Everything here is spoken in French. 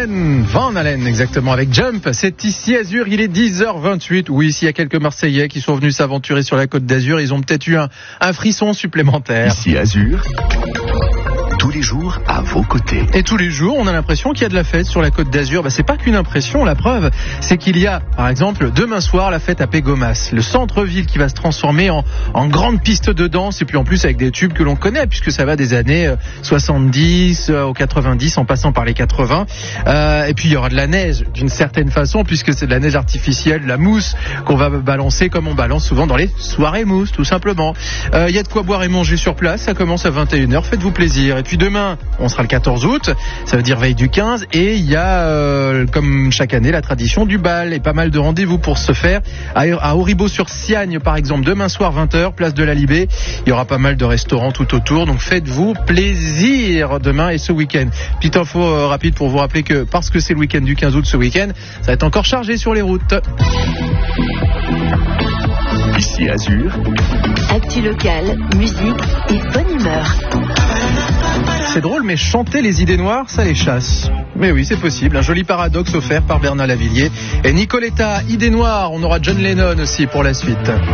Van Halen exactement, avec Jump. C'est ici Azur, il est 10h28. Oui, ici il y a quelques Marseillais qui sont venus s'aventurer sur la Côte d'Azur. Ils ont peut-être eu un frisson supplémentaire. Ici Azur, tous les jours à vos côtés. Et tous les jours, on a l'impression qu'il y a de la fête sur la Côte d'Azur. C'est pas qu'une impression, la preuve, c'est qu'il y a, par exemple, demain soir, la fête à Pégomas, le centre-ville qui va se transformer en grande piste de danse, et puis en plus avec des tubes que l'on connaît, puisque ça va des années 70 aux 90, en passant par les 80. Et puis il y aura de la neige, d'une certaine façon, puisque c'est de la neige artificielle, de la mousse qu'on va balancer comme on balance souvent dans les soirées mousse, tout simplement. Il y a de quoi boire et manger sur place, ça commence à 21h, faites-vous plaisir. Et puis demain, on sera le 14 août, ça veut dire veille du 15, et il y a, comme chaque année, la tradition du bal, et pas mal de rendez-vous pour se faire. À Auribeau-sur-Siagne, par exemple, demain soir 20h, place de la Libé, il y aura pas mal de restaurants tout autour, donc faites-vous plaisir demain et ce week-end. Petite info rapide pour vous rappeler que, parce que c'est le week-end du 15 août ce week-end, ça va être encore chargé sur les routes. Ici Azur, actu locale, musique et bonne humeur. C'est drôle, mais chanter les idées noires, ça les chasse. Mais oui, c'est possible. Un joli paradoxe offert par Bernard Lavillier. Et Nicoletta, idées noires, on aura John Lennon aussi pour la suite.